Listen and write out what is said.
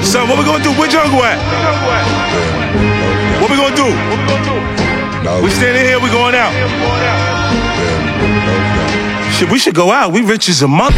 Son, what we gonna do? Where Jungle at? What we gonna do? We standing here, we going out. Shit, we should go out. We rich as a mother.